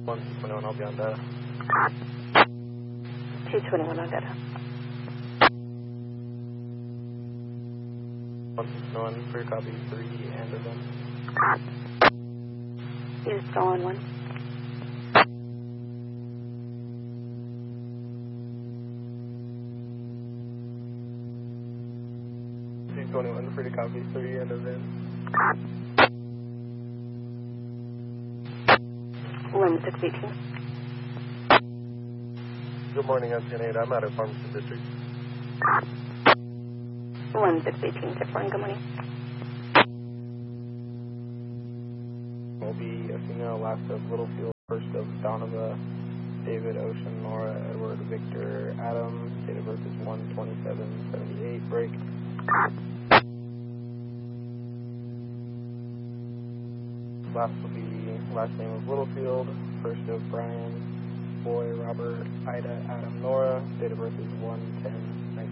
121, I'll be on data. 221 on data. 161, free copy 3 and event. You're still on 1. C21, free to copy 3 and event. 1618. Good morning, SN8. I'm out of Farmington District. 1618, 6-1, good morning. Will be a female, last of Littlefield, first of Donovan, David, Ocean, Nora, Edward, Victor, Adam, date of birth is 1/27/78, break. Last will be last name of Littlefield, first of Brian, boy, Robert, Ida, Adam, Nora, date of birth is 1/10.